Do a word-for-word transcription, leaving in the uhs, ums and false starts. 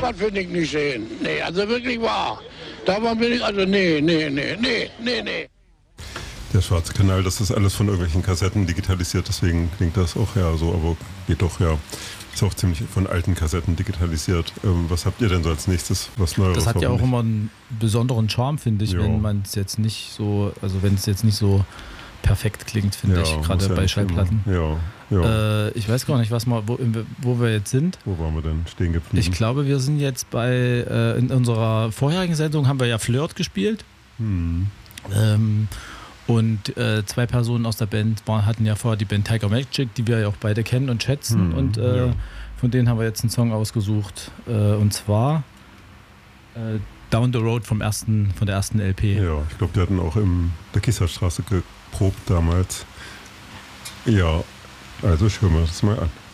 sowas finde ich nicht sehen. Nee, also wirklich wahr. Davon bin ich, also nee, nee, nee, nee, nee, nee. Der Schwarze Kanal, das ist alles von irgendwelchen Kassetten digitalisiert, deswegen klingt das auch ja so, aber geht doch, ja. Ist auch ziemlich von alten Kassetten digitalisiert. Ähm, was habt ihr denn so als nächstes? Was Neueres? Das hat ja auch immer einen besonderen Charme, finde ich, jo. wenn man es jetzt nicht so, also wenn es jetzt nicht so perfekt klingt, finde ja, ich, gerade ja bei Schallplatten. Ja, ja. Äh, ich weiß gar nicht, was wir, wo, wo wir jetzt sind. Wo waren wir denn stehen geblieben? Ich glaube, wir sind jetzt bei, äh, in unserer vorherigen Sendung haben wir ja Flirt gespielt. Hm. Ähm, und äh, zwei Personen aus der Band waren, hatten ja vorher die Band Tiger Magic, die wir ja auch beide kennen und schätzen. Hm, und äh, ja. von denen haben wir jetzt einen Song ausgesucht. Äh, und zwar äh, Down the Road vom ersten, von der ersten L P. Ja, ich glaube, die hatten auch in der Kieserstraße geprobt damals. Ja, also ich höre mir das mal an.